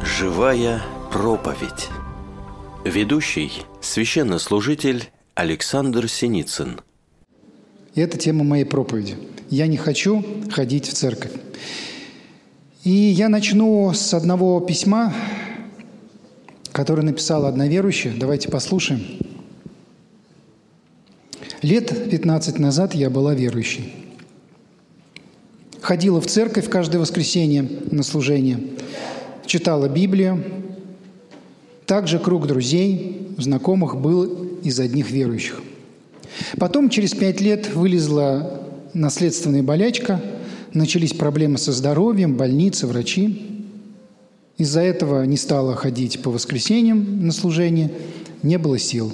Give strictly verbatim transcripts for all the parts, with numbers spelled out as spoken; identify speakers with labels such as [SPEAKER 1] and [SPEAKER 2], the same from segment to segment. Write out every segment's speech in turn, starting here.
[SPEAKER 1] Живая проповедь. Ведущий – священнослужитель Александр Синицын.
[SPEAKER 2] Это тема моей проповеди. Я не хочу ходить в церковь. И я начну с одного письма, которое написала одна верующая. Давайте послушаем. Лет пятнадцать назад я была верующей. Ходила в церковь каждое воскресенье на служение, читала Библию. Также круг друзей, знакомых был из одних верующих. Потом, через пять лет, вылезла наследственная болячка, начались проблемы со здоровьем, больницы, врачи. Из-за этого не стала ходить по воскресеньям на служение, не было сил.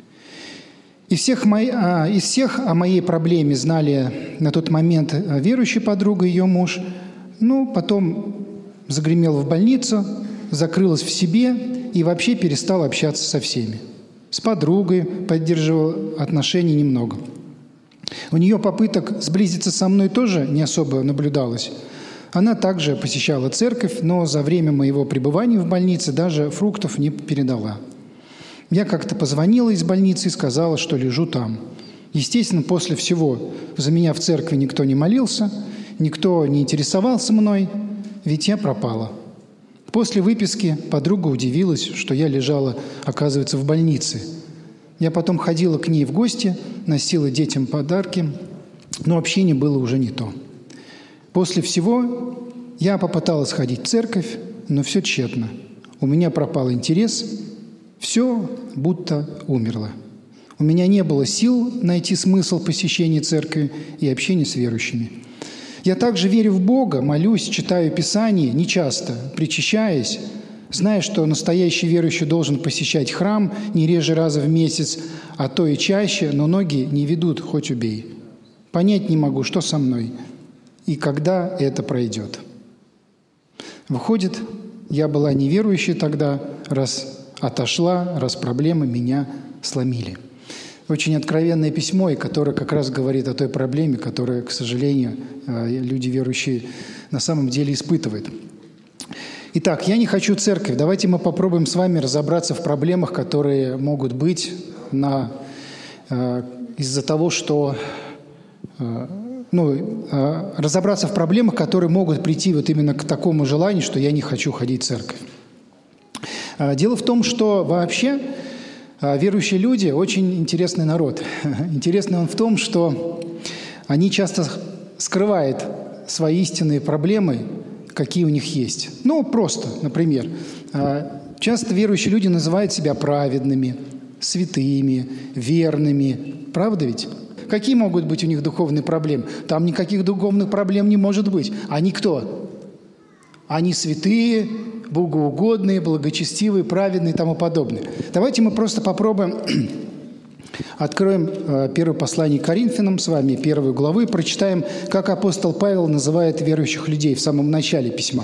[SPEAKER 2] И всех мои, а, из всех о моей проблеме знали на тот момент верующая подруга, ее муж. Ну, потом загремела в больницу, закрылась в себе и вообще перестала общаться со всеми. С подругой поддерживала отношения немного. У нее попыток сблизиться со мной тоже не особо наблюдалось. Она также посещала церковь, но за время моего пребывания в больнице даже фруктов не передала. Я как-то позвонила из больницы и сказала, что лежу там. Естественно, после всего за меня в церкви никто не молился, никто не интересовался мной, ведь я пропала. После выписки подруга удивилась, что я лежала, оказывается, в больнице. Я потом ходила к ней в гости, носила детям подарки, но общение было уже не то. После всего я попыталась ходить в церковь, но все тщетно. У меня пропал интерес, все будто умерло. У меня не было сил найти смысл посещения церкви и общения с верующими. Я также верю в Бога, молюсь, читаю Писание, нечасто, причащаясь, зная, что настоящий верующий должен посещать храм не реже раза в месяц, а то и чаще, но ноги не ведут, хоть убей. Понять не могу, что со мной и когда это пройдет. Выходит, я была неверующей тогда, раз отошла, раз проблемы меня сломили. Очень откровенное письмо, и которое как раз говорит о той проблеме, которую, к сожалению, люди верующие на самом деле испытывают. Итак, я не хочу церковь. Давайте мы попробуем с вами разобраться в проблемах, которые могут быть на, из-за того, что... Ну, разобраться в проблемах, которые могут прийти вот именно к такому желанию, что я не хочу ходить в церковь. Дело в том, что вообще верующие люди очень интересный народ. Интересный он в том, что они часто скрывают свои истинные проблемы, какие у них есть. Ну, просто, например, часто верующие люди называют себя праведными, святыми, верными. Правда ведь? Какие могут быть у них духовные проблемы? Там никаких духовных проблем не может быть. Они кто? Они святые, богоугодные, благочестивые, праведные и тому подобное. Давайте мы просто попробуем, откроем э, первое послание к Коринфянам с вами, первую главу, и прочитаем, как апостол Павел называет верующих людей в самом начале письма.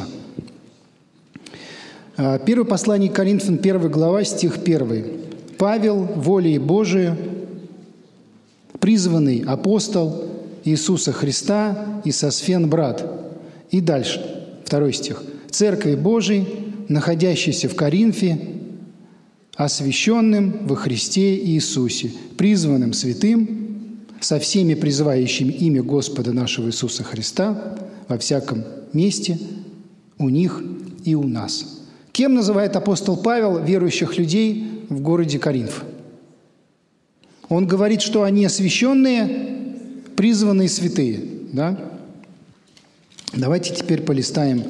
[SPEAKER 2] Э, первое послание к Коринфянам, первая глава, стих первый. «Павел, волей Божией, призванный апостол Иисуса Христа и Сосфен брат». И дальше, второй стих. «Церкви Божией, находящейся в Коринфе, освященным во Христе Иисусе, призванным святым, со всеми призывающими имя Господа нашего Иисуса Христа во всяком месте, у них и у нас». Кем называет апостол Павел верующих людей в городе Коринф? Он говорит, что они освященные, призванные святые. Да? Давайте теперь полистаем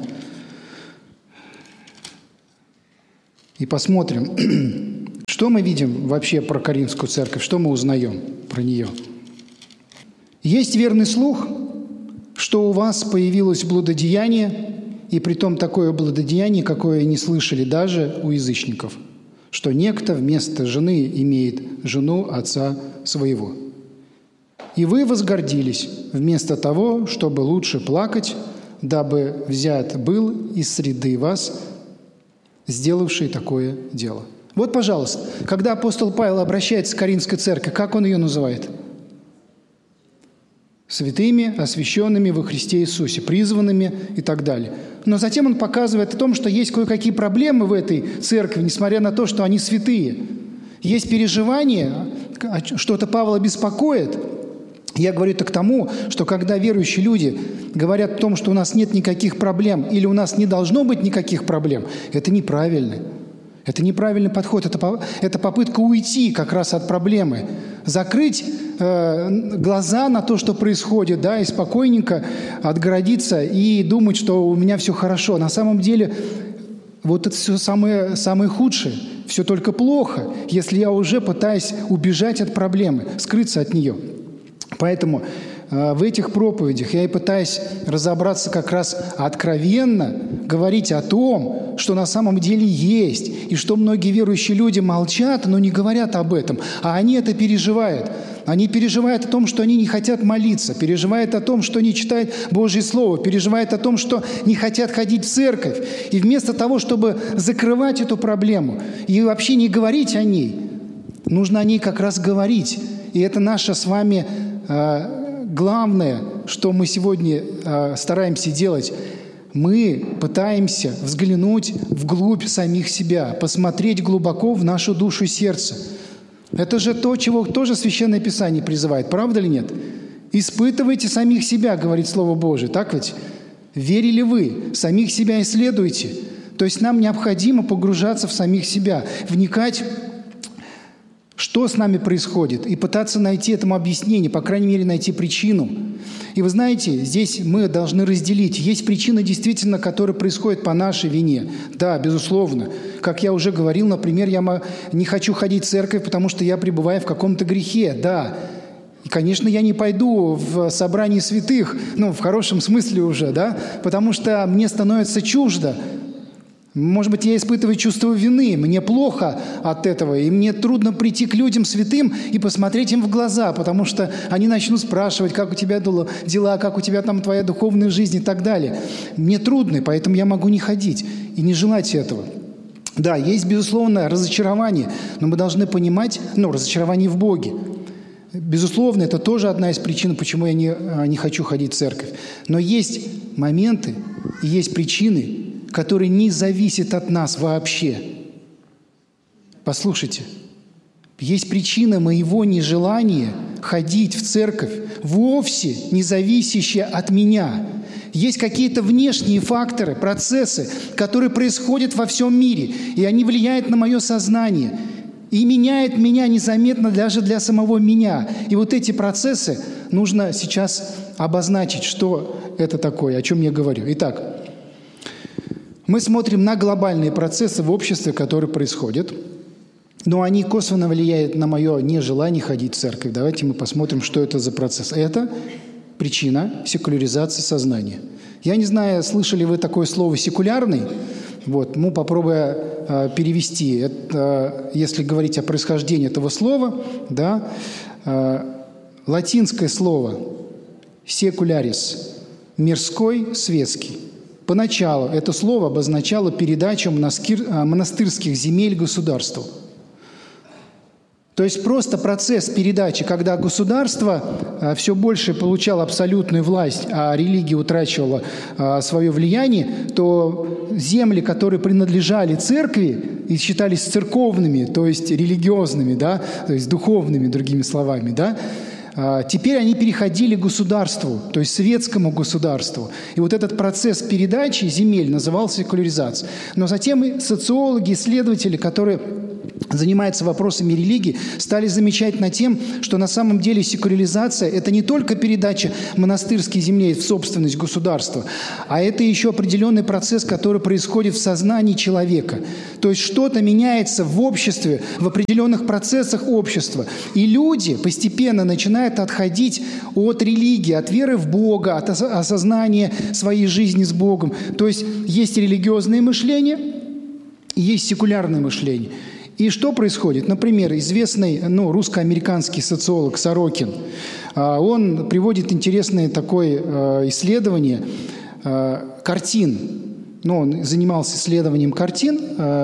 [SPEAKER 2] и посмотрим, что мы видим вообще про Коринфскую церковь, что мы узнаем про нее. Есть верный слух, что у вас появилось блудодеяние, и притом такое блудодеяние, какое не слышали даже у язычников, что некто вместо жены имеет жену отца своего. И вы возгордились, вместо того, чтобы лучше плакать, дабы взят был из среды вас, сделавший такое дело». Вот, пожалуйста, когда апостол Павел обращается к Коринфской церкви, как он ее называет? святыми, освященными во Христе Иисусе, призванными и так далее. Но затем он показывает о том, что есть кое-какие проблемы в этой церкви, несмотря на то, что они святые. Есть переживания, что-то Павла беспокоит. Я говорю это к тому, что когда верующие люди говорят о том, что у нас нет никаких проблем или у нас не должно быть никаких проблем, это неправильно. Это неправильный подход, это, это попытка уйти как раз от проблемы, закрыть э, глаза на то, что происходит, да, и спокойненько отгородиться и думать, что у меня все хорошо. На самом деле вот это все самое, самое худшее, все только плохо, если я уже пытаюсь убежать от проблемы, скрыться от нее. Поэтому э, в этих проповедях я и пытаюсь разобраться как раз откровенно, говорить о том, что на самом деле есть, и что многие верующие люди молчат, но не говорят об этом, а они это переживают. Они переживают о том, что они не хотят молиться, переживают о том, что не читают Божье Слово, переживают о том, что не хотят ходить в церковь. И вместо того, чтобы закрывать эту проблему и вообще не говорить о ней, нужно о ней как раз говорить. И это наше с вами э, главное, что мы сегодня э, стараемся делать. Мы пытаемся взглянуть вглубь самих себя, посмотреть глубоко в нашу душу и сердце. Это же то, чего тоже Священное Писание призывает, правда или нет? «Испытывайте самих себя», говорит Слово Божие, так ведь? Верили вы, самих себя исследуйте. То есть нам необходимо погружаться в самих себя, вникать, что с нами происходит, и пытаться найти этому объяснение, по крайней мере, найти причину. И вы знаете, здесь мы должны разделить. Есть причина, действительно, которая происходит по нашей вине. Да, безусловно. Как я уже говорил, например, я не хочу ходить в церковь, потому что я пребываю в каком-то грехе. Да. И, конечно, я не пойду в собрание святых, ну, в хорошем смысле уже, да, потому что мне становится чуждо. Может быть, я испытываю чувство вины, мне плохо от этого, и мне трудно прийти к людям святым и посмотреть им в глаза, потому что они начнут спрашивать, как у тебя дела, как у тебя там твоя духовная жизнь и так далее. Мне трудно, поэтому я могу не ходить и не желать этого. Да, есть, безусловно, разочарование, но мы должны понимать, ну, разочарование в Боге. Безусловно, это тоже одна из причин, почему я не, не хочу ходить в церковь. Но есть моменты и есть причины, который не зависит от нас вообще. Послушайте, есть причина моего нежелания ходить в церковь, вовсе не зависящая от меня. Есть какие-то внешние факторы, процессы, которые происходят во всем мире, и они влияют на мое сознание, и меняют меня незаметно даже для самого меня. И вот эти процессы нужно сейчас обозначить, что это такое, о чем я говорю. Итак, мы смотрим на глобальные процессы в обществе, которые происходят, но они косвенно влияют на мое нежелание ходить в церковь. Давайте мы посмотрим, что это за процесс. Это причина секуляризации сознания. Я не знаю, слышали вы такое слово «секулярный». Вот, ну, попробуя э, перевести. Это, э, если говорить о происхождении этого слова, да, э, латинское слово «секулярис» – мирской, светский. Поначалу это слово обозначало передачу монастырских земель государству. То есть просто процесс передачи, когда государство все больше получало абсолютную власть, а религия утрачивала свое влияние, то земли, которые принадлежали церкви и считались церковными, то есть религиозными, да, то есть духовными, другими словами, да, теперь они переходили к государству, то есть светскому государству. И вот этот процесс передачи земель назывался секуляризацией. Но затем и социологи, исследователи, которые занимаются вопросами религии, стали замечать над тем, что на самом деле секуляризация – это не только передача монастырских землей в собственность государства, а это еще определенный процесс, который происходит в сознании человека. То есть что-то меняется в обществе, в определенных процессах общества. И люди постепенно начинают отходить от религии, от веры в Бога, от осознания своей жизни с Богом. То есть есть религиозное мышление и есть секулярное мышление. И что происходит? Например, известный ну, русско-американский социолог Сорокин, он приводит интересное такое исследование картин. Ну, он занимался исследованием картин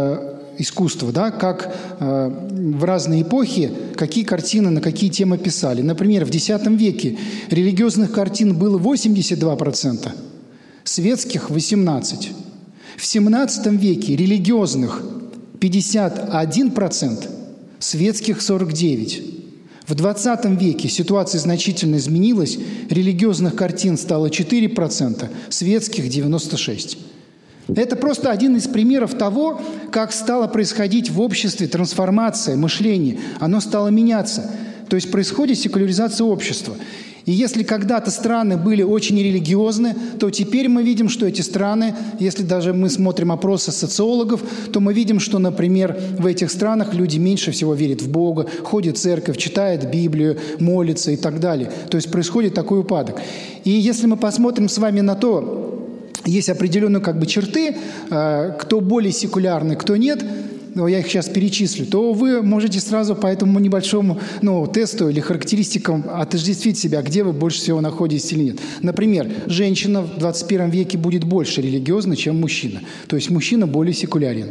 [SPEAKER 2] искусства, да, как э, в разные эпохи, какие картины на какие темы писали. Например, в десятом веке религиозных картин было восемьдесят два процента, светских – восемнадцать процентов. В семнадцатом веке религиозных пятьдесят один процент, светских – сорок девять процентов. В двадцатом веке ситуация значительно изменилась, религиозных картин стало четыре процента, светских – девяносто шесть процентов. Это просто один из примеров того, как стала происходить в обществе трансформация мышления. Оно стало меняться. То есть происходит секуляризация общества. И если когда-то страны были очень религиозны, то теперь мы видим, что эти страны, если даже мы смотрим опросы социологов, то мы видим, что, например, в этих странах люди меньше всего верят в Бога, ходят в церковь, читают Библию, молятся и так далее. То есть происходит такой упадок. И если мы посмотрим с вами на то, есть определенные как бы черты, кто более секулярный, кто нет, я их сейчас перечислю, то вы можете сразу по этому небольшому ну, тесту или характеристикам отождествить себя, где вы больше всего находитесь или нет. Например, женщина в двадцать первом веке будет больше религиозна, чем мужчина. То есть мужчина более секулярен.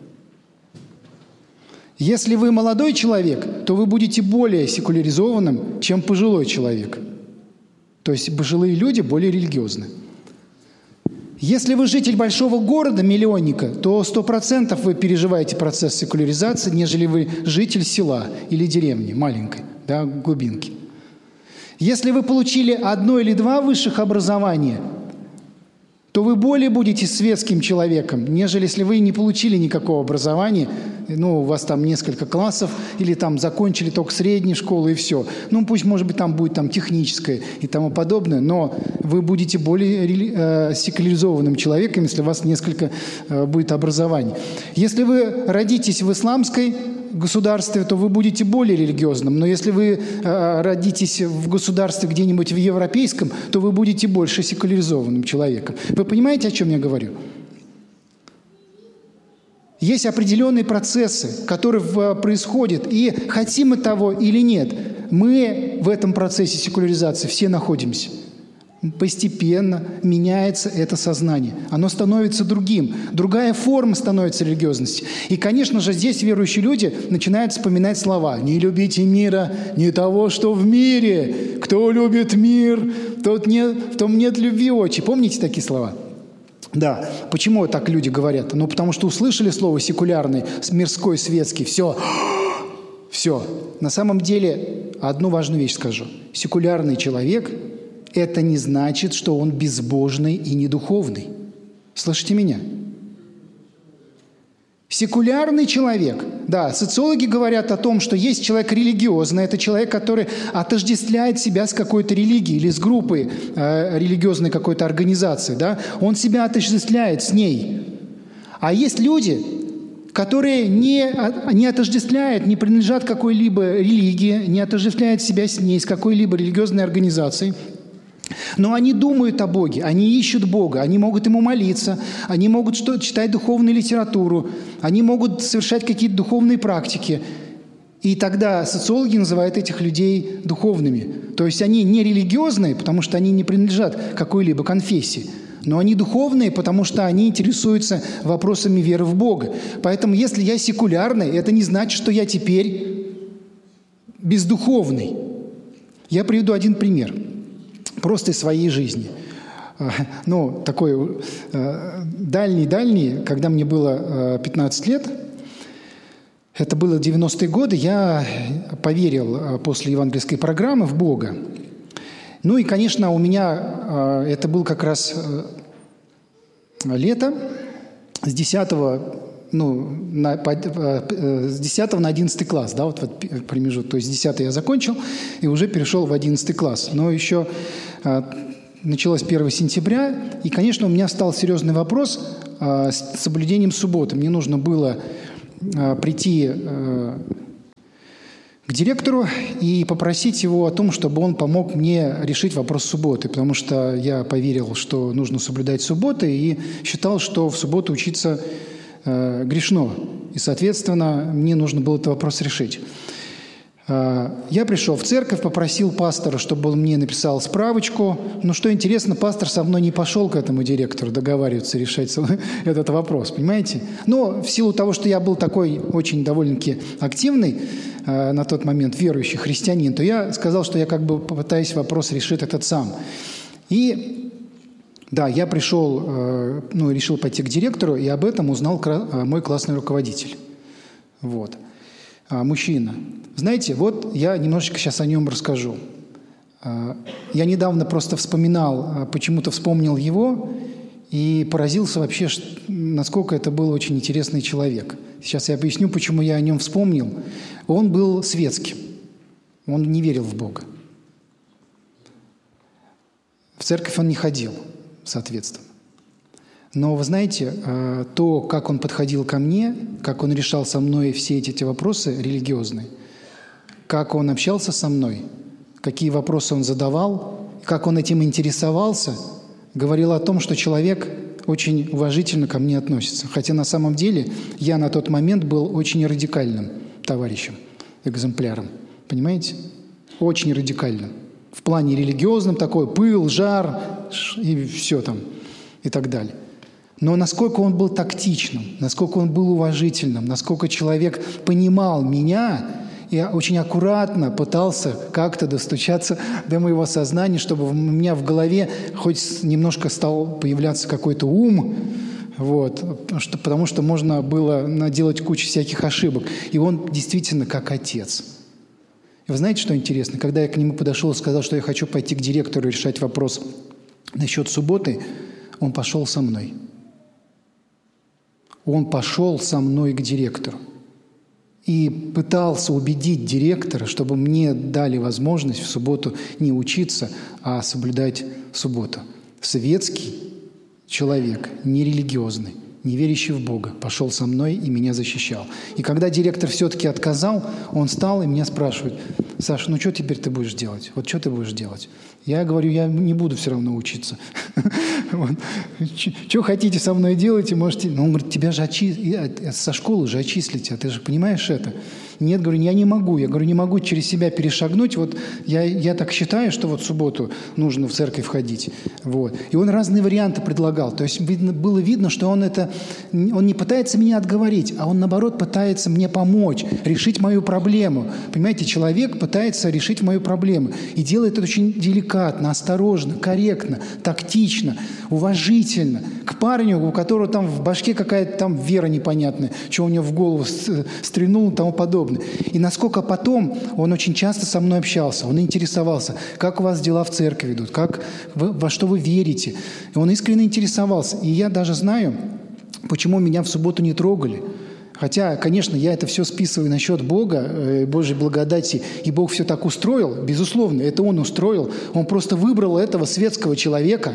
[SPEAKER 2] Если вы молодой человек, то вы будете более секуляризованным, чем пожилой человек. То есть пожилые люди более религиозны. Если вы житель большого города, миллионника, то сто процентов вы переживаете процесс секуляризации, нежели вы житель села или деревни маленькой, да, глубинки. Если вы получили одно или два высших образования, то вы более будете светским человеком, нежели если вы не получили никакого образования, ну, у вас там несколько классов, или там закончили только среднюю школу и все. Ну, пусть, может быть, там будет там техническое и тому подобное, но вы будете более э, секуляризованным человеком, если у вас несколько э, будет образований. Если вы родитесь в исламской государстве, то вы будете более религиозным. Но если вы э, родитесь в государстве где-нибудь в европейском, то вы будете больше секуляризованным человеком. Вы понимаете, о чем я говорю? Есть определенные процессы, которые происходят, и хотим мы того или нет, мы в этом процессе секуляризации все находимся. Постепенно меняется это сознание. Оно становится другим. Другая форма становится религиозности. И, конечно же, здесь верующие люди начинают вспоминать слова: «Не любите мира, не того, что в мире. Кто любит мир, тот не, в том нет любви очи». Помните такие слова? Да. Почему так люди говорят? Ну, потому что услышали слово секулярный, мирской, светский. Все. Все. На самом деле, одну важную вещь скажу. Секулярный человек – это не значит, что он безбожный и недуховный. Слышите меня? Секулярный человек, да, социологи говорят о том, что есть человек религиозный, это человек, который отождествляет себя с какой-то религией или с группой э, религиозной какой-то организации, да, он себя отождествляет с ней. А есть люди, которые не, не отождествляют, не принадлежат какой-либо религии, не отождествляют себя с ней, с какой-либо религиозной организацией, но они думают о Боге, они ищут Бога, они могут Ему молиться, они могут что- читать духовную литературу, они могут совершать какие-то духовные практики. И тогда социологи называют этих людей духовными. То есть они не религиозные, потому что они не принадлежат какой-либо конфессии, но они духовные, потому что они интересуются вопросами веры в Бога. Поэтому если я секулярный, это не значит, что я теперь бездуховный. Я приведу один пример. Просто из своей жизни. Ну, такой дальний-дальний, когда мне было пятнадцать лет, это было девяностые годы, я поверил после евангельской программы в Бога. Ну и, конечно, у меня это был как раз лето с десятого, ну, на, с десятого на одиннадцатый класс, да, вот этот промежуток. То есть десятый я закончил и уже перешел в одиннадцатый класс. Но еще а, началось первого сентября, и, конечно, у меня стал серьезный вопрос а, с соблюдением субботы. Мне нужно было а, прийти а, к директору и попросить его о том, чтобы он помог мне решить вопрос субботы, потому что я поверил, что нужно соблюдать субботы, и считал, что в субботу учиться грешно. И, соответственно, мне нужно было этот вопрос решить. Я пришел в церковь, попросил пастора, чтобы он мне написал справочку. Но что интересно, пастор со мной не пошел к этому директору договариваться, решать этот вопрос, понимаете? Но в силу того, что я был такой очень довольно-таки активный на тот момент верующий христианин, то я сказал, что я как бы попытаюсь вопрос решить этот сам. И да, я пришел, ну, решил пойти к директору, и об этом узнал мой классный руководитель. Вот. Мужчина. Знаете, вот я немножечко сейчас о нем расскажу. Я недавно просто вспоминал, почему-то вспомнил его и поразился вообще, насколько это был очень интересный человек. Сейчас я объясню, почему я о нем вспомнил. Он был светским. Он не верил в Бога. В церковь он не ходил, соответственно. Но вы знаете, то, как он подходил ко мне, как он решал со мной все эти, эти вопросы религиозные, как он общался со мной, какие вопросы он задавал, как он этим интересовался, говорило о том, что человек очень уважительно ко мне относится. Хотя на самом деле я на тот момент был очень радикальным товарищем, экземпляром. Понимаете? Очень радикальным. В плане религиозном такой пыл, жар и все там, и так далее. Но насколько он был тактичным, насколько он был уважительным, насколько человек понимал меня и очень аккуратно пытался как-то достучаться до моего сознания, чтобы у меня в голове хоть немножко стал появляться какой-то ум, вот, что, потому что можно было наделать кучу всяких ошибок. И он действительно как отец. И вы знаете, что интересно? Когда я к нему подошел и сказал, что я хочу пойти к директору и решать вопрос насчет субботы, он пошел со мной. Он пошел со мной к директору и пытался убедить директора, чтобы мне дали возможность в субботу не учиться, а соблюдать субботу. Светский человек, нерелигиозный, не верящий в Бога, пошел со мной и меня защищал. И когда директор все-таки отказал, он встал и меня спрашивает: «Саша, ну что теперь ты будешь делать? Вот что ты будешь делать?» Я говорю: «Я не буду все равно учиться. Что хотите со мной делайте, можете». Но он говорит: «Тебя же со школы же отчислите, а ты же понимаешь это?» Нет, говорю, я не могу. Я говорю, не могу через себя перешагнуть. Вот я, я так считаю, что вот в субботу нужно в церковь ходить. Вот. И он разные варианты предлагал. То есть видно, было видно, что он, это, он не пытается меня отговорить, а он, наоборот, пытается мне помочь, решить мою проблему. Понимаете, человек пытается решить мою проблему. И делает это очень деликатно, осторожно, корректно, тактично, уважительно. К парню, у которого там в башке какая-то там вера непонятная, что у него в голову стрельнуло и тому подобное. И насколько потом он очень часто со мной общался, он интересовался, как у вас дела в церкви идут, как вы, во что вы верите. И он искренне интересовался. И я даже знаю, почему меня в субботу не трогали. Хотя, конечно, я это все списываю на счет Бога, Божьей благодати, и Бог все так устроил, безусловно, это Он устроил. Он просто выбрал этого светского человека,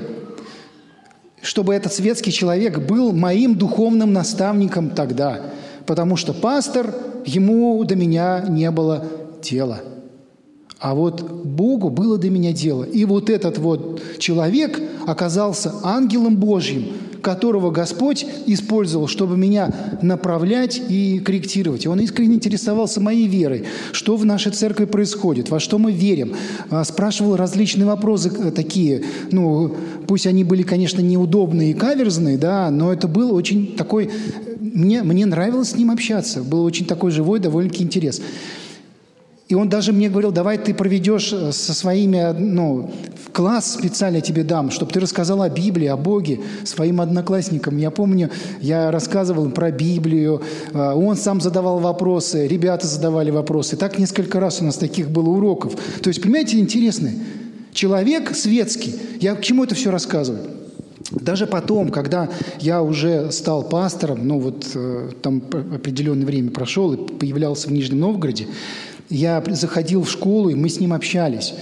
[SPEAKER 2] чтобы этот светский человек был моим духовным наставником тогда. Потому что пастор, ему до меня не было дела. А вот Богу было до меня дело. И вот этот вот человек оказался ангелом Божьим, которого Господь использовал, чтобы меня направлять и корректировать. И он искренне интересовался моей верой, что в нашей церкви происходит, во что мы верим. Спрашивал различные вопросы такие, ну, пусть они были, конечно, неудобные и каверзные, да, но это был очень такой... Мне, мне нравилось с ним общаться, был очень такой живой, довольно-таки интерес. И он даже мне говорил: давай ты проведешь со своими, ну, в класс специально тебе дам, чтобы ты рассказал о Библии, о Боге своим одноклассникам. Я помню, я рассказывал им про Библию, он сам задавал вопросы, ребята задавали вопросы. Так несколько раз у нас таких было уроков. То есть, понимаете, интересно, человек светский. Я к чему это все рассказываю? Даже потом, когда я уже стал пастором, ну вот э, там определенное время прошел и появлялся в Нижнем Новгороде, я заходил в школу, и мы с ним общались.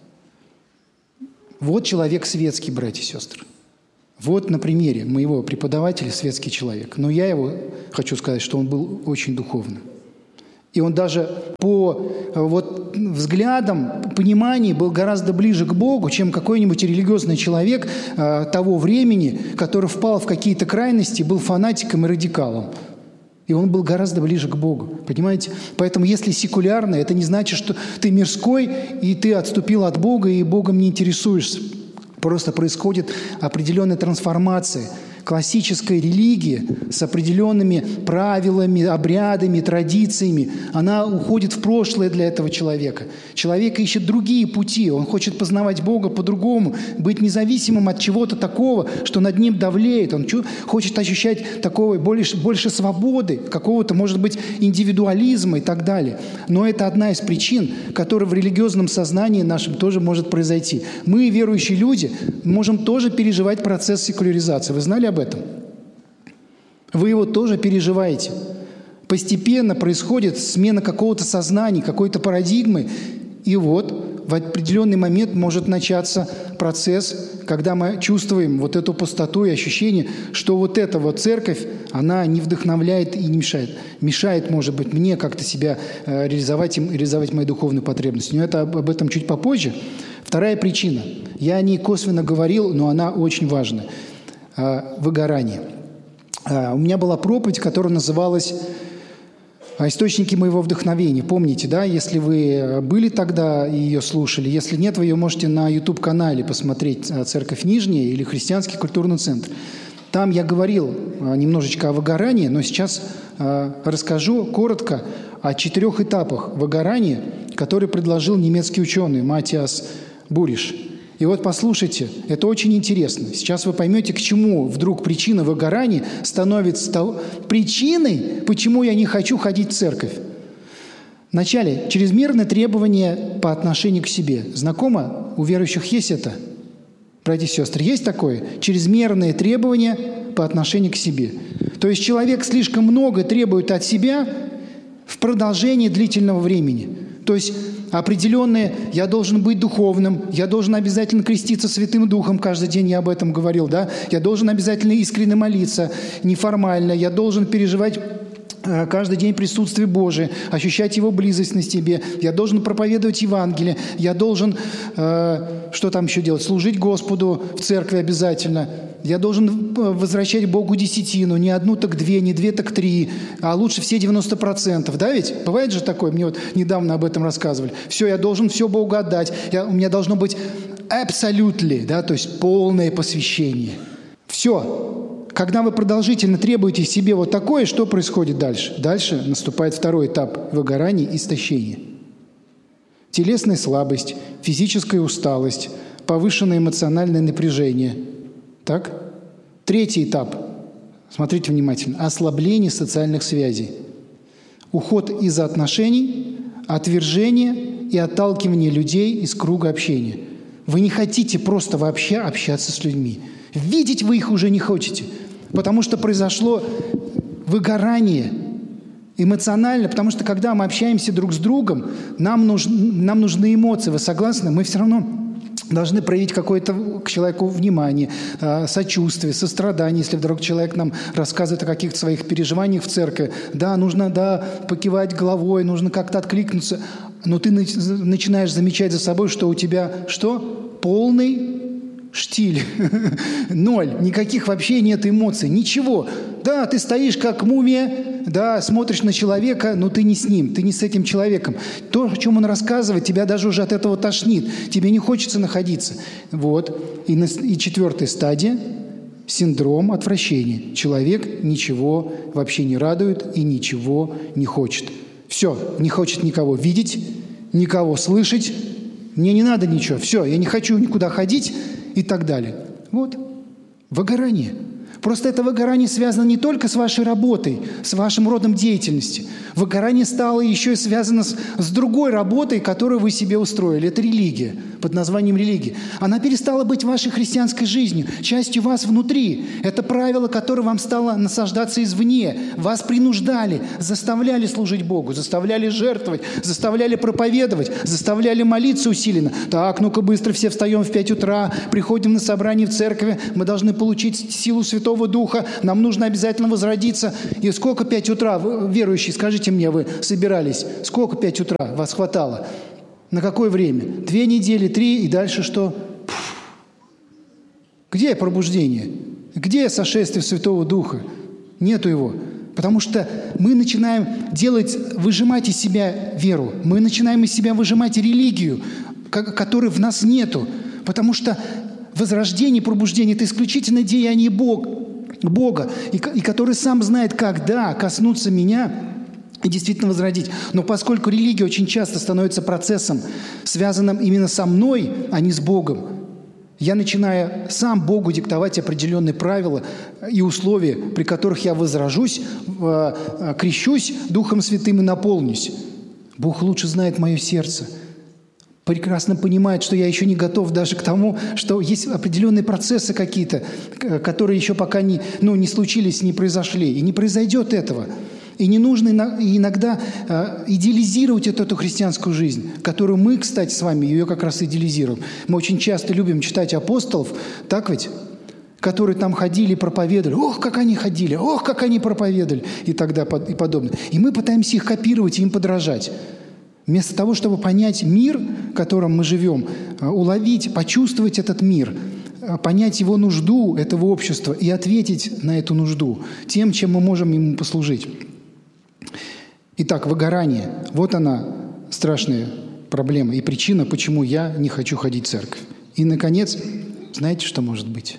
[SPEAKER 2] Вот человек светский, братья и сестры. Вот на примере моего преподавателя светский человек. Но я его, хочу сказать, что он был очень духовным. И он даже по вот, взглядам, пониманию был гораздо ближе к Богу, чем какой-нибудь религиозный человек э, того времени, который впал в какие-то крайности, был фанатиком и радикалом. И он был гораздо ближе к Богу. Понимаете? Поэтому если секулярно, это не значит, что ты мирской, и ты отступил от Бога, и Богом не интересуешься. Просто происходит определенная трансформация. Классическая религия с определенными правилами, обрядами, традициями, она уходит в прошлое для этого человека. Человек ищет другие пути, он хочет познавать Бога по-другому, быть независимым от чего-то такого, что над ним давлеет. Он хочет ощущать такого больше, больше свободы, какого-то, может быть, индивидуализма и так далее. Но это одна из причин, которая в религиозном сознании нашем тоже может произойти. Мы, верующие люди, можем тоже переживать процесс секуляризации. Вы знали об этом? Вы его тоже переживаете. Постепенно происходит смена какого-то сознания, какой-то парадигмы, и вот в определенный момент может начаться процесс, когда мы чувствуем вот эту пустоту и ощущение, что вот эта вот церковь, она не вдохновляет и не мешает. Мешает, может быть, мне как-то себя э, реализовать, и реализовать мои духовные потребности. Но это об, об этом чуть попозже. Вторая причина. Я о ней косвенно говорил, но она очень важна. Выгорание. У меня была проповедь, которая называлась «Источники моего вдохновения». Помните, да? Если вы были тогда и ее слушали, если нет, вы ее можете на ютуб-канале посмотреть «Церковь Нижняя» или «Христианский культурный центр». Там я говорил немножечко о выгорании, но сейчас расскажу коротко о четырех этапах выгорания, которые предложил немецкий ученый Матиас Буриш. И вот послушайте, это очень интересно. Сейчас вы поймете, к чему вдруг причина выгорания становится причиной, почему я не хочу ходить в церковь. Вначале чрезмерные требования по отношению к себе. Знакомо? У верующих есть это? Братья и сестры, есть такое? Чрезмерные требования по отношению к себе. То есть человек слишком много требует от себя в продолжении длительного времени. То есть определенные, я должен быть духовным, я должен обязательно креститься Святым Духом, каждый день я об этом говорил, да, я должен обязательно искренне молиться, неформально, я должен переживать каждый день присутствие Божие, ощущать Его близость на себе, я должен проповедовать Евангелие, я должен, э, что там еще делать, служить Господу в церкви обязательно, я должен возвращать Богу десятину, не одну, так две, не две, так три, а лучше все девяносто процентов, да ведь? Бывает же такое, мне вот недавно об этом рассказывали. Все, я должен все Богу отдать, я, у меня должно быть absolutely, да, то есть полное посвящение. Все. Когда вы продолжительно требуете себе вот такое, что происходит дальше? Дальше наступает второй этап выгорания и истощения. Телесная слабость, физическая усталость, повышенное эмоциональное напряжение. Так? Третий этап. Смотрите внимательно. Ослабление социальных связей. Уход из отношений, отвержение и отталкивание людей из круга общения. Вы не хотите просто вообще общаться с людьми. Видеть вы их уже не хотите, потому что произошло выгорание эмоционально, потому что когда мы общаемся друг с другом, нам, нуж, нам нужны эмоции, вы согласны? Мы все равно должны проявить какое-то к человеку внимание, сочувствие, сострадание, если вдруг человек нам рассказывает о каких-то своих переживаниях в церкви. Да, нужно да, покивать головой, нужно как-то откликнуться, но ты начинаешь замечать за собой, что у тебя что? Полный штиль. Ноль. Никаких вообще нет эмоций. Ничего. Да, ты стоишь как мумия, да, смотришь на человека, но ты не с ним, ты не с этим человеком. То, о чем он рассказывает, тебя даже уже от этого тошнит. Тебе не хочется находиться. Вот. И, на, и четвертая стадия – синдром отвращения. Человек ничего вообще не радует и ничего не хочет. Все. Не хочет никого видеть, никого слышать. Мне не надо ничего. Все. Я не хочу никуда ходить. И так далее. Вот. Выгорание. Просто это выгорание связано не только с вашей работой, с вашим родом деятельности. Выгорание стало еще и связано с, с другой работой, которую вы себе устроили. Это религия, под названием религия. Она перестала быть вашей христианской жизнью, частью вас внутри. Это правило, которое вам стало насаждаться извне. Вас принуждали, заставляли служить Богу, заставляли жертвовать, заставляли проповедовать, заставляли молиться усиленно. Так, ну-ка быстро все встаем в пять утра, приходим на собрание в церкви, мы должны получить силу Святого Духа, нам нужно обязательно возродиться. И сколько пять утра, вы, верующие, скажите мне, вы собирались, сколько пять утра вас хватало? На какое время? Две недели, три, и дальше что? Пфф. Где пробуждение? Где сошествие Святого Духа? Нету его. Потому что мы начинаем делать, выжимать из себя веру. Мы начинаем из себя выжимать религию, которой в нас нету. Потому что возрождение, пробуждение – это исключительно деяние Бог, Бога, и, и который сам знает, когда коснуться меня и действительно возродить. Но поскольку религия очень часто становится процессом, связанным именно со мной, а не с Богом, я начинаю сам Богу диктовать определенные правила и условия, при которых я возрожусь, крещусь Духом Святым и наполнюсь. Бог лучше знает мое сердце, прекрасно понимает, что я еще не готов даже к тому, что есть определенные процессы какие-то, которые еще пока не, ну, не случились, не произошли. И не произойдет этого. И не нужно иногда идеализировать эту, эту христианскую жизнь, которую мы, кстати, с вами ее как раз идеализируем. Мы очень часто любим читать апостолов, так ведь? Которые там ходили и проповедовали. Ох, как они ходили, ох, как они проповедовали и тогда и подобное. И мы пытаемся их копировать и им подражать. Вместо того, чтобы понять мир, в котором мы живем, уловить, почувствовать этот мир, понять его нужду, этого общества, и ответить на эту нужду тем, чем мы можем ему послужить. Итак, выгорание. Вот она, страшная проблема и причина, почему я не хочу ходить в церковь. И, наконец, знаете, что может быть?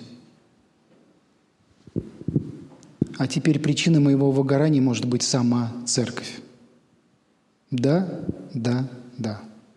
[SPEAKER 2] А теперь причина моего выгорания может быть сама церковь. Да, да, да.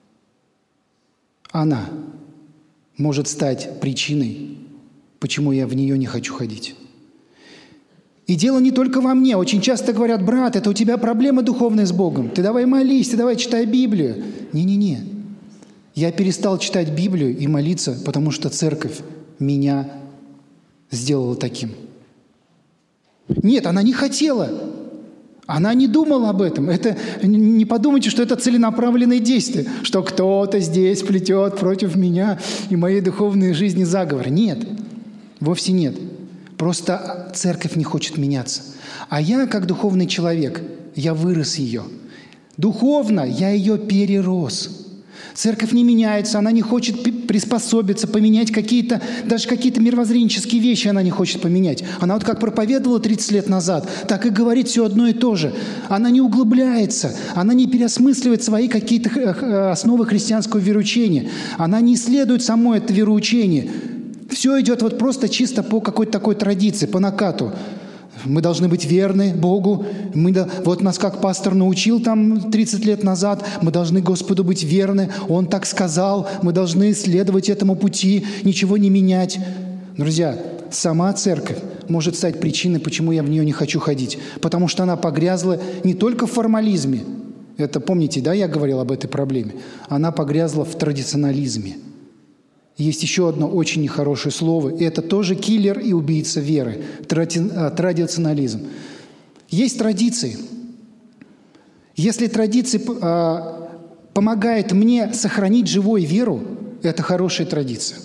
[SPEAKER 2] Она может стать причиной, почему я в нее не хочу ходить. И дело не только во мне. Очень часто говорят: брат, это у тебя проблема духовная с Богом. Ты давай молись, ты давай читай Библию. Не-не-не. Я перестал читать Библию и молиться, потому что церковь меня сделала таким. Нет, она не хотела. Она не думала об этом. Это, не подумайте, что это целенаправленное действие, что кто-то здесь плетет против меня и моей духовной жизни заговор. Нет, вовсе нет. Просто церковь не хочет меняться. А я, как духовный человек, я вырос ее. Духовно я ее перерос. Церковь не меняется, она не хочет приспособиться, поменять какие-то, даже какие-то мировоззренческие вещи она не хочет поменять. Она вот как проповедовала тридцать лет назад, так и говорит все одно и то же. Она не углубляется, она не переосмысливает свои какие-то основы христианского вероучения. Она не исследует само это вероучение. Все идет вот просто чисто по какой-то такой традиции, по накату. Мы должны быть верны Богу. Мы, вот нас как пастор научил там тридцать лет назад, мы должны Господу быть верны. Он так сказал, мы должны следовать этому пути, ничего не менять. Друзья, сама церковь может стать причиной, почему я в нее не хочу ходить. Потому что она погрязла не только в формализме. Это, помните, да, я говорил об этой проблеме? Она погрязла в традиционализме. Есть еще одно очень нехорошее слово, и это тоже киллер и убийца веры – традиционализм. Есть традиции. Если традиции а, помогают мне сохранить живой веру, это хорошая традиция.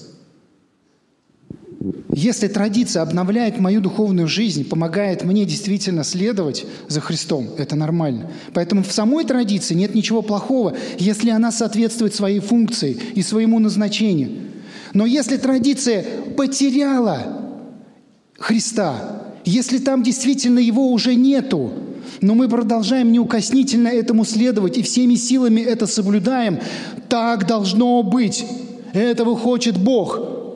[SPEAKER 2] Если традиция обновляет мою духовную жизнь, помогает мне действительно следовать за Христом, это нормально. Поэтому в самой традиции нет ничего плохого, если она соответствует своей функции и своему назначению. Но если традиция потеряла Христа, если там действительно Его уже нету, но мы продолжаем неукоснительно этому следовать и всеми силами это соблюдаем, так должно быть. Этого хочет Бог.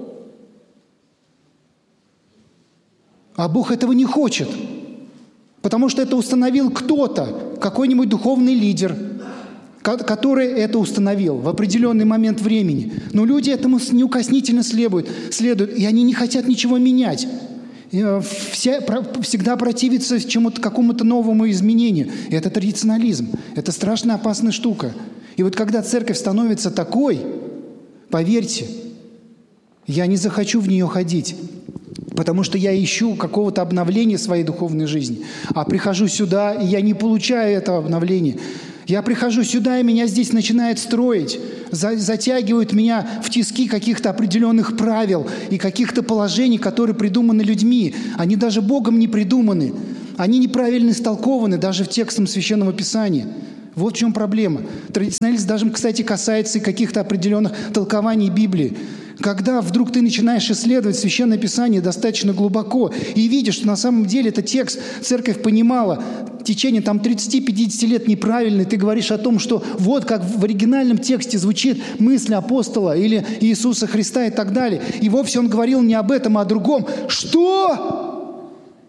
[SPEAKER 2] А Бог этого не хочет, потому что это установил кто-то, какой-нибудь духовный лидер, который это установил в определенный момент времени. Но люди этому неукоснительно следуют, следуют и они не хотят ничего менять. Все, всегда противятся чему-то, какому-то новому изменению. И это традиционализм. Это страшно опасная штука. И вот когда церковь становится такой, поверьте, я не захочу в нее ходить, потому что я ищу какого-то обновления своей духовной жизни. А прихожу сюда, и я не получаю этого обновления. Я прихожу сюда, и меня здесь начинает строить, за, затягивают меня в тиски каких-то определенных правил и каких-то положений, которые придуманы людьми. Они даже Богом не придуманы. Они неправильно истолкованы даже в текстах Священного Писания. Вот в чем проблема. Традиционализм даже, кстати, касается и каких-то определенных толкований Библии. Когда вдруг ты начинаешь исследовать Священное Писание достаточно глубоко и видишь, что на самом деле этот текст церковь понимала в течение там тридцати-пятидесяти лет неправильный, ты говоришь о том, что вот как в оригинальном тексте звучит мысль апостола или Иисуса Христа и так далее. И вовсе он говорил не об этом, а о другом. Что?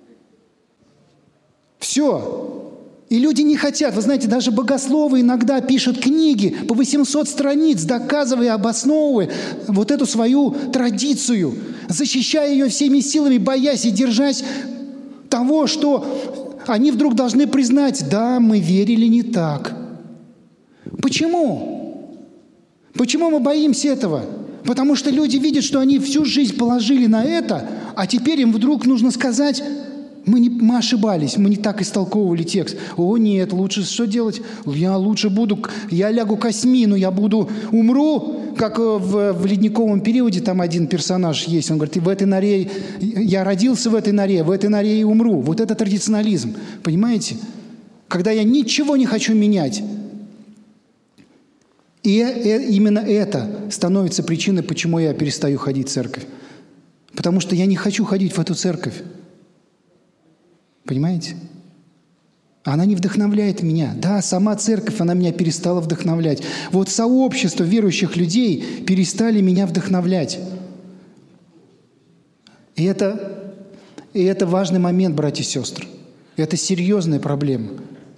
[SPEAKER 2] Все. И люди не хотят. Вы знаете, даже богословы иногда пишут книги по восемьсот страниц, доказывая, обосновывая вот эту свою традицию, защищая ее всеми силами, боясь и держась того, что они вдруг должны признать: да, мы верили не так. Почему? Почему мы боимся этого? Потому что люди видят, что они всю жизнь положили на это, а теперь им вдруг нужно сказать: Мы, не, мы ошибались, мы не так истолковывали текст. О, нет, лучше что делать? Я лучше буду, я лягу ко сми, но я буду, умру, как в, в ледниковом периоде там один персонаж есть. Он говорит: в этой норе, я родился в этой норе, в этой норе и умру. Вот это традиционализм, понимаете? Когда я ничего не хочу менять. И именно это становится причиной, почему я перестаю ходить в церковь. Потому что я не хочу ходить в эту церковь. Понимаете? Она не вдохновляет меня. Да, сама церковь, она меня перестала вдохновлять. Вот сообщество верующих людей перестали меня вдохновлять. И это, и это важный момент, братья и сестры. Это серьезная проблема.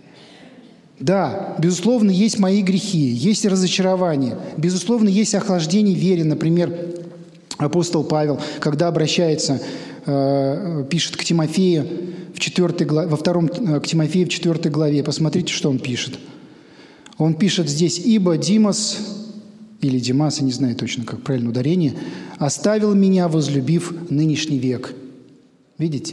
[SPEAKER 2] Да, безусловно, есть мои грехи, есть разочарование. Безусловно, есть охлаждение в вере. Например, апостол Павел, когда обращается, э, пишет к Тимофею, в четвёртой главе, во втором к Тимофею в четвёртой главе. Посмотрите, что он пишет. Он пишет здесь: «Ибо Димас, или Димас, я не знаю точно, как правильно ударение, оставил меня, возлюбив нынешний век». Видите?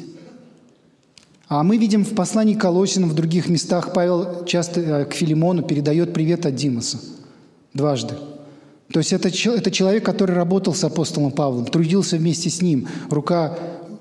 [SPEAKER 2] А мы видим в послании к Колоссянам, в других местах Павел часто к Филимону передает привет от Димаса. Дважды. То есть это, это человек, который работал с апостолом Павлом, трудился вместе с ним, рука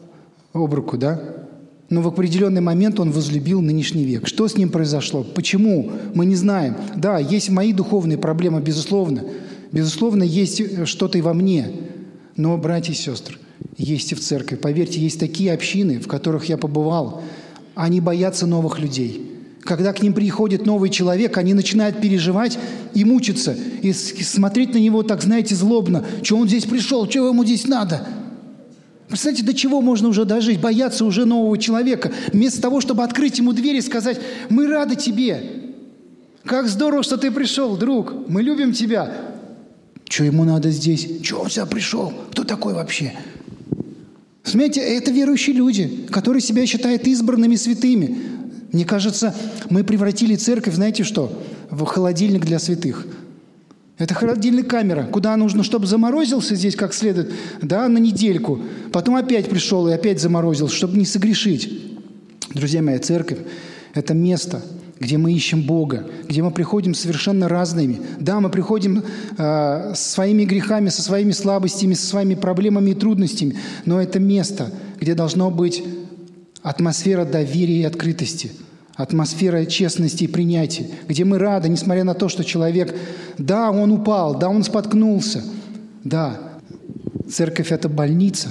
[SPEAKER 2] об руку, да? Но в определенный момент он возлюбил нынешний век. Что с ним произошло? Почему? Мы не знаем. Да, есть мои духовные проблемы, безусловно. Безусловно, есть что-то и во мне. Но, братья и сестры, есть и в церкви. Поверьте, есть такие общины, в которых я побывал. Они боятся новых людей. Когда к ним приходит новый человек, они начинают переживать и мучиться. И смотреть на него так, знаете, злобно. Что он здесь пришел? Что ему здесь надо? Представляете, до чего можно уже дожить? Бояться уже нового человека. Вместо того, чтобы открыть ему дверь и сказать: мы рады тебе. Как здорово, что ты пришел, друг. Мы любим тебя. Что ему надо здесь? Чего он сюда пришел? Кто такой вообще? Смотрите, это верующие люди, которые себя считают избранными святыми. Мне кажется, мы превратили церковь, знаете что? В холодильник для святых. Это холодильная камера, куда нужно, чтобы заморозился здесь как следует, да, на недельку. Потом опять пришел и опять заморозился, чтобы не согрешить. Друзья мои, церковь – это место, где мы ищем Бога, где мы приходим совершенно разными. Да, мы приходим э, со своими грехами, со своими слабостями, со своими проблемами и трудностями, но это место, где должно быть атмосфера доверия и открытости, атмосфера честности и принятия, где мы рады, несмотря на то, что человек, да, он упал, да, он споткнулся. Да, церковь – это больница,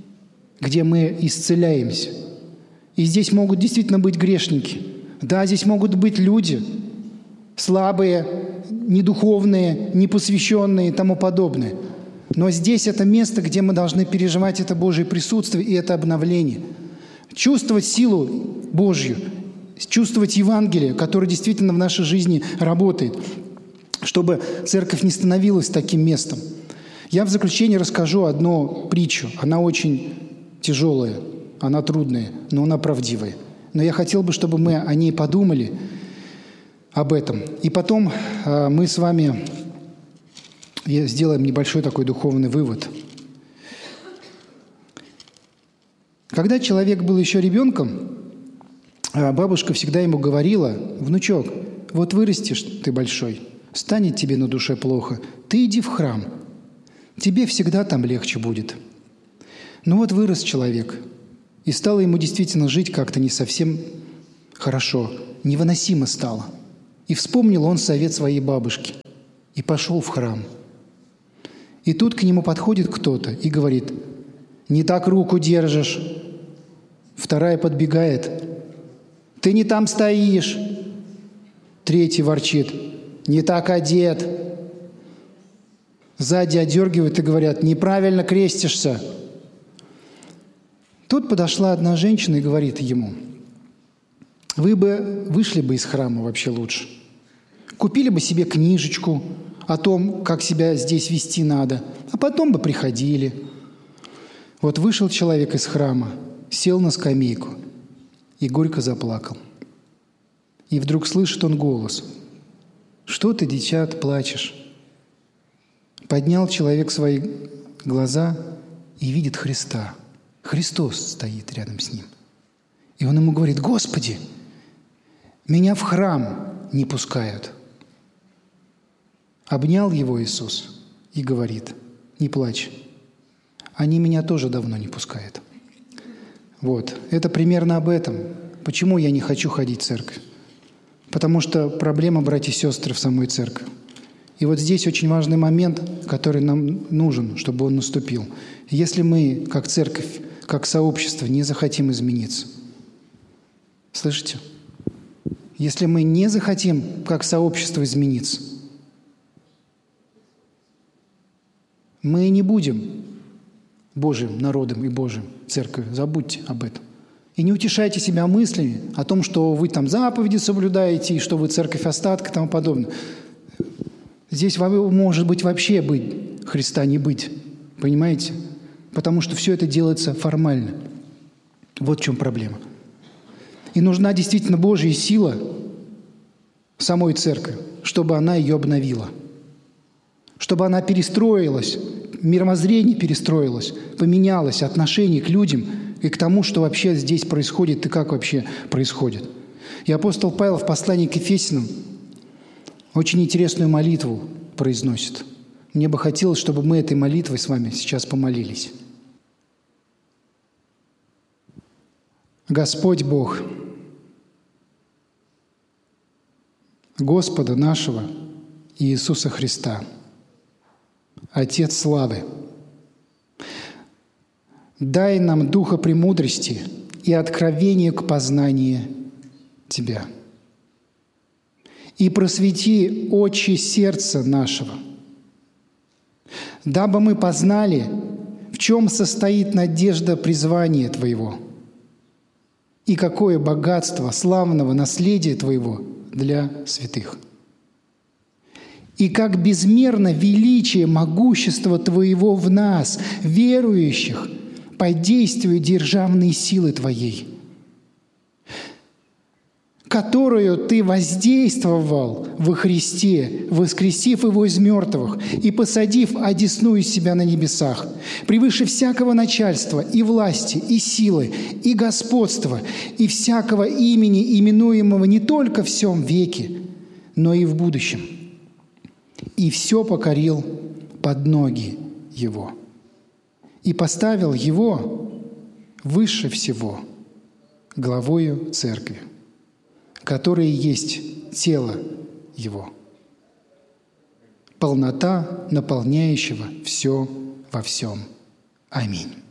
[SPEAKER 2] где мы исцеляемся. И здесь могут действительно быть грешники. Да, здесь могут быть люди слабые, недуховные, непосвященные и тому подобное. Но здесь это место, где мы должны переживать это Божье присутствие и это обновление. Чувствовать силу Божью, чувствовать Евангелие, которое действительно в нашей жизни работает, чтобы церковь не становилась таким местом. Я в заключение расскажу одну притчу. Она очень тяжелая, она трудная, но она правдивая. Но я хотел бы, чтобы мы о ней подумали, об этом. И потом э, мы с вами сделаем небольшой такой духовный вывод. Когда человек был еще ребенком, бабушка всегда ему говорила: внучок, вот вырастешь ты большой, станет тебе на душе плохо, ты иди в храм, тебе всегда там легче будет. Ну вот вырос человек, и стало ему действительно жить как-то не совсем хорошо, невыносимо стало. И вспомнил он совет своей бабушки, и пошел в храм. И тут к нему подходит кто-то и говорит: «Не так руку держишь». Вторая подбегает: «Ты не там стоишь». Третий ворчит: «Не так одет». Сзади одергивают и говорят: «Неправильно крестишься». Тут подошла одна женщина и говорит ему: «Вы бы вышли бы из храма вообще лучше. Купили бы себе книжечку о том, как себя здесь вести надо, а потом бы приходили». Вот вышел человек из храма, сел на скамейку и горько заплакал. И вдруг слышит он голос: «Что ты, дитя, плачешь?» Поднял человек свои глаза и видит Христа. Христос стоит рядом с ним. И он ему говорит: «Господи, меня в храм не пускают». Обнял его Иисус и говорит: «Не плачь, они меня тоже давно не пускают». Вот, это примерно об этом. Почему я не хочу ходить в церковь? Потому что проблема, братья и сестры, в самой церкви. И вот здесь очень важный момент, который нам нужен, чтобы он наступил. Если мы, как церковь, как сообщество, не захотим измениться, слышите? Если мы не захотим, как сообщество, измениться, мы не будем Божьим народом и Божьим церковью. Забудьте об этом. И не утешайте себя мыслями о том, что вы там заповеди соблюдаете, и что вы церковь остатка и тому подобное. Здесь может быть вообще быть, Христа не быть. Понимаете? Потому что все это делается формально. Вот в чем проблема. И нужна действительно Божья сила самой церкви, чтобы она ее обновила. Чтобы она перестроилась, мировоззрение перестроилось, поменялось отношение к людям и к тому, что вообще здесь происходит и как вообще происходит. И апостол Павел в послании к Ефесянам очень интересную молитву произносит. Мне бы хотелось, чтобы мы этой молитвой с вами сейчас помолились. Господь Бог, Господа нашего Иисуса Христа, Отец славы, дай нам духа премудрости и откровения к познанию Тебя. И просвети очи сердца нашего, дабы мы познали, в чем состоит надежда призвания Твоего и какое богатство славного наследия Твоего для святых. И как безмерно величие могущества Твоего в нас, верующих, по действию державной силы Твоей, которую Ты воздействовал во Христе, воскресив Его из мертвых и посадив одесную себя на небесах, превыше всякого начальства и власти, и силы, и господства, и всякого имени, именуемого не только в сем веке, но и в будущем. И все покорил под ноги Его, и поставил Его выше всего главою Церкви, которое есть тело Его, полнота наполняющего все во всем. Аминь.